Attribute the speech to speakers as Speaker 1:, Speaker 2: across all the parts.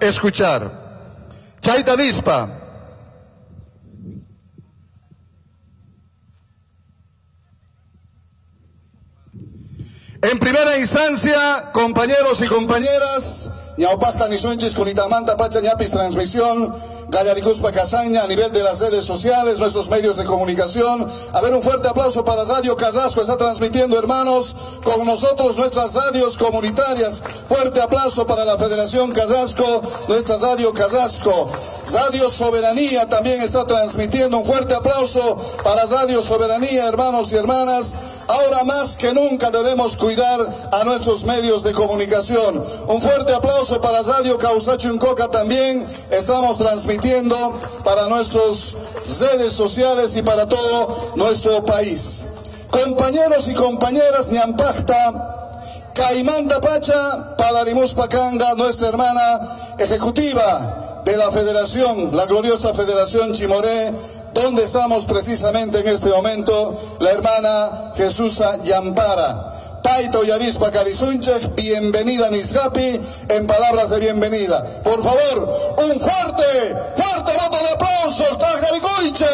Speaker 1: escuchar. Chaita Dispa. En primera instancia, compañeros y compañeras, ñaupacta ni suenches con Itamanta Pacha ñapis transmisión, Gallaricuspa Casaña a nivel de las redes sociales, nuestros medios de comunicación. A ver, un fuerte aplauso para Radio Casasco, está transmitiendo, hermanos, con nosotros nuestras radios comunitarias. Fuerte aplauso para la Federación Casasco, nuestra Radio Casasco. Radio Soberanía también está transmitiendo, un fuerte aplauso para Radio Soberanía, hermanos y hermanas. Ahora más que nunca debemos cuidar a nuestros medios de comunicación. Un fuerte aplauso para Radio Causachuncoca también. Estamos transmitiendo para nuestras redes sociales y para todo nuestro país. Compañeros y compañeras, ñampacta, Caimanta Pacha, Palarimus Pacanga, nuestra hermana ejecutiva de la Federación, la gloriosa Federación Chimoré, donde estamos precisamente en este momento, la hermana Jesusa Yampara. Taito Yarispa Carisunchek, bienvenida Nisgapi, en palabras de bienvenida. Por favor, un fuerte voto de aplausos, Tajaricuiche.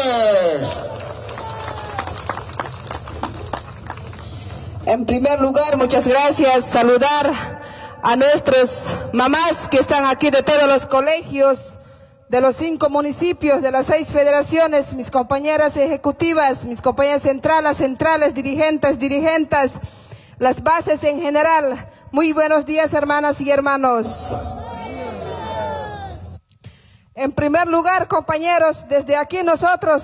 Speaker 2: En primer lugar, muchas gracias, saludar a nuestros mamás que están aquí de todos los colegios, de los 5 municipios, de las 6 federaciones, mis compañeras ejecutivas, mis compañeras centrales, dirigentes, las bases en general. Muy buenos días, hermanas y hermanos. En primer lugar, compañeros, desde aquí nosotros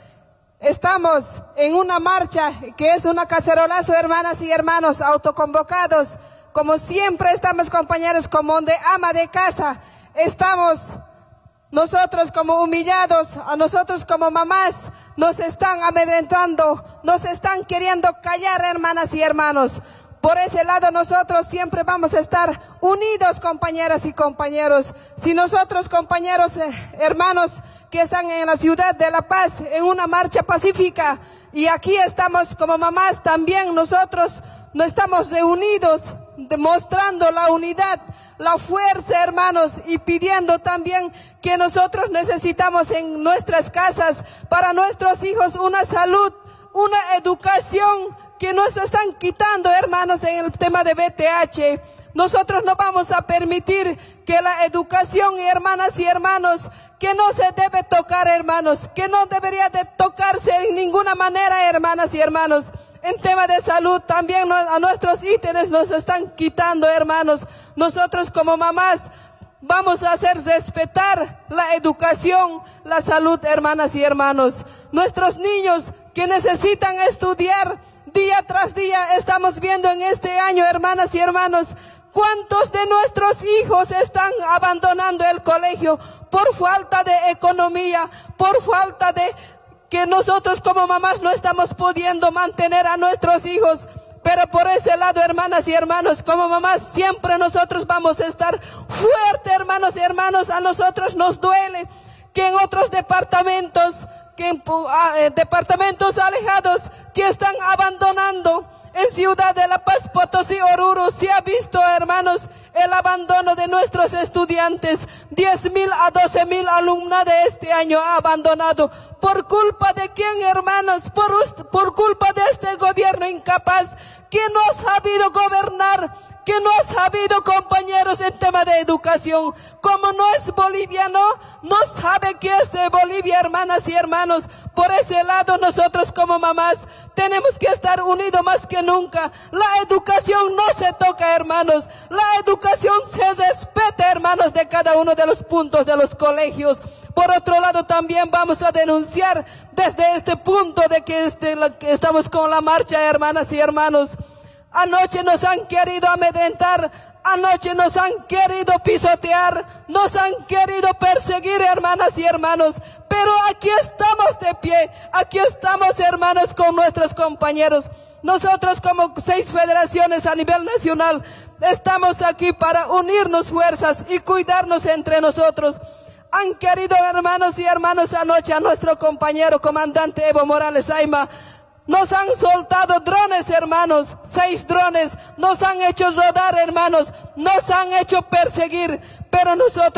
Speaker 2: estamos en una marcha que es una cacerolazo, hermanas y hermanos, autoconvocados. Como siempre estamos, compañeros, como de ama de casa, estamos nosotros como humillados, a nosotros como mamás, nos están amedrentando, nos están queriendo callar, hermanas y hermanos. Por ese lado nosotros siempre vamos a estar unidos, compañeras y compañeros. Si nosotros, compañeros, hermanos, que están en la ciudad de La Paz, en una marcha pacífica, y aquí estamos como mamás, también nosotros no estamos reunidos, demostrando la unidad, la fuerza, hermanos, y pidiendo también que nosotros necesitamos en nuestras casas, para nuestros hijos, una salud, una educación que nos están quitando, hermanos, en el tema de BTH. Nosotros no vamos a permitir que la educación, hermanas y hermanos, que no se debe tocar, hermanos, que no debería de tocarse en ninguna manera, hermanas y hermanos. En tema de salud también a nuestros ítems nos están quitando, hermanos. Nosotros como mamás vamos a hacer respetar la educación, la salud, hermanas y hermanos. Nuestros niños que necesitan estudiar día tras día, estamos viendo en este año, hermanas y hermanos, cuántos de nuestros hijos están abandonando el colegio por falta de economía, por falta de que nosotros como mamás no estamos pudiendo mantener a nuestros hijos. Pero por ese lado, hermanas y hermanos, como mamás siempre nosotros vamos a estar fuertes, hermanos y hermanos. A nosotros nos duele que en otros departamentos, departamentos alejados que están abandonando, en Ciudad de La Paz, Potosí, Oruro, se ha visto, hermanos, el abandono de nuestros estudiantes. 10,000 a 12,000 alumnos de este año ha abandonado. ¿Por culpa de quién, hermanos? Por culpa de este gobierno incapaz, que no ha sabido gobernar, que no ha sabido, compañeros, en tema de educación. Como no es boliviano, no sabe qué es de Bolivia, hermanas y hermanos. Por ese lado, nosotros como mamás tenemos que estar unidos más que nunca. La educación no se toca, hermanos. La educación se respeta, hermanos, de cada uno de los puntos de los colegios. Por otro lado, también vamos a denunciar desde este punto de que estamos con la marcha, hermanas y hermanos. Anoche nos han querido amedrentar, anoche nos han querido pisotear, nos han querido perseguir, hermanas y hermanos. Pero aquí estamos de pie, aquí estamos, hermanos, con nuestros compañeros. Nosotros como 6 federaciones a nivel nacional estamos aquí para unirnos fuerzas y cuidarnos entre nosotros. Han querido, hermanos y hermanos, anoche a nuestro compañero comandante Evo Morales Ayma. Nos han soltado drones, hermanos, 6 drones. Nos han hecho rodar, hermanos. Nos han hecho perseguir. Pero nosotros